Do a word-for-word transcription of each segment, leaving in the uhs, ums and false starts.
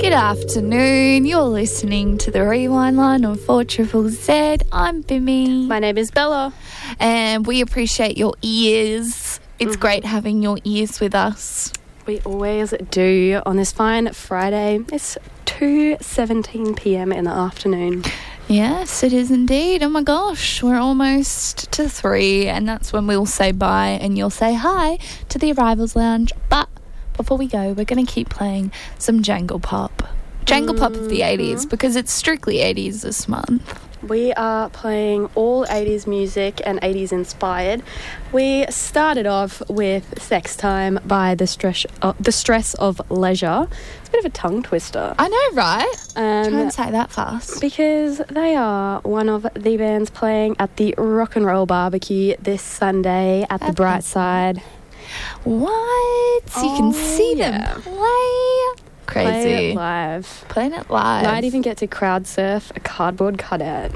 Good afternoon. You're listening to the Rewind Line on four Triple Z. I'm Bimmy. My name is Bella. And we appreciate your ears. It's Mm-hmm. great having your ears with us. We always do on this fine Friday. It's two seventeen p.m. in the afternoon. Yes, it is indeed. Oh my gosh, we're almost to three, and that's when we'll say bye and you'll say hi to the Arrivals Lounge. But before we go, we're going to keep playing some Jangle Pop. Jangle Pop of the eighties, because it's strictly eighties this month. We are playing all eighties music and eighties inspired. We started off with Sex Time by The Stress, uh, the Stress of Leisure. It's a bit of a tongue twister. I know, right? Um, Try and say that fast. Because they are one of the bands playing at the Rock and Roll Barbecue this Sunday at the At Bright the- Side. What? So you can Oh, see yeah. them play. Play Crazy. it live. Playing it live. Might even get to crowd surf a cardboard cutout.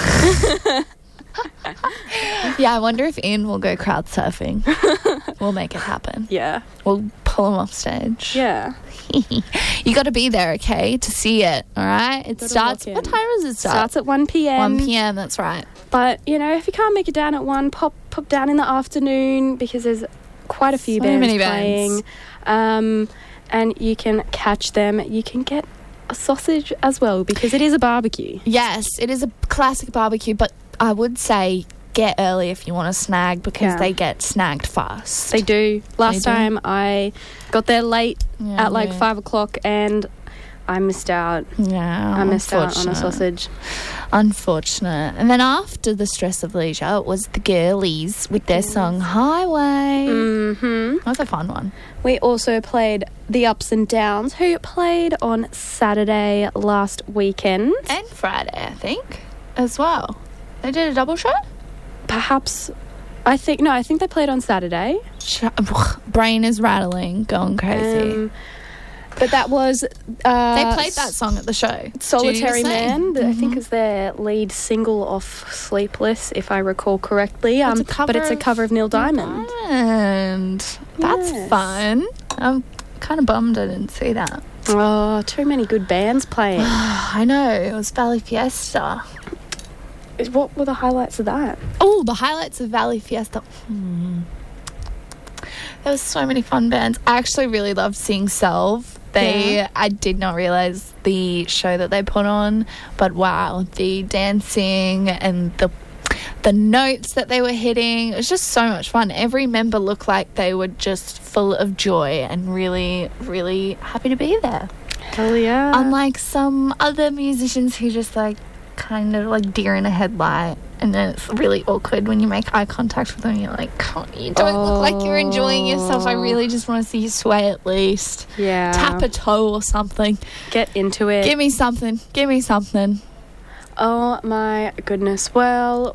Yeah, I wonder if Ian will go crowd surfing. We'll make it happen. Yeah. We'll pull him off stage. Yeah. You got to be there, okay, to see it, all right? It Gotta starts, walk what in. time does it start? Starts at one p.m. one p.m, that's right. But, you know, if you can't make it down at one, pop pop down in the afternoon because there's quite a few So bands many playing. bands. Um, and you can catch them. You can get a sausage as well because it is a barbecue. Yes, it is a classic barbecue, but I would say get early if you want to snag because Yeah. they get snagged fast. They do. Last They do. time I got there late Yeah, at like yeah. five o'clock and I missed out. Yeah, I missed out on a unfortunate. sausage. Unfortunate. And then after the Stress of Leisure, it was the girlies with their song Highway. Mm-hmm. That was a fun one. We also played The Ups and Downs, who played on Saturday last weekend. And Friday, I think, as well. They did a double show? Perhaps, I think, no, I think they played on Saturday. Sh- Brain is rattling, going crazy. Um, but that was... Uh, they played that song at the show. Solitary Due to say. Man, that I think Mhm. is their lead single off Sleepless, if I recall correctly. It's Um, a cover but it's a of cover of Neil Diamond. And that's Yes. fun. I'm kind of bummed I didn't see that. Oh, too many good bands playing. I know, it was Valley Fiesta. What were the highlights of that? Oh, the highlights of Valley Fiesta. Hmm. There was so many fun bands. I actually really loved seeing Salve. They, Yeah. I did not realise the show that they put on, but wow, the dancing and the the notes that they were hitting, it was just so much fun. Every member looked like they were just full of joy and really, really happy to be there. Hell yeah. Unlike some other musicians who just like kind of like deer in a headlight, and then it's really awkward when you make eye contact with them. You're like, "Oh, you don't look like you're enjoying yourself. I really just want to see you sway at least. Yeah. Tap a toe or something. Get into it. Give me something. Give me something." Oh my goodness. Well,